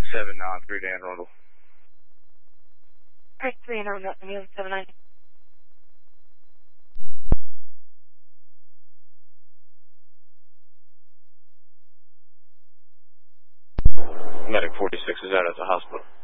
793 Dan Rundle. Alright, 3 and ambulance 79. Medic 46 is out at the hospital.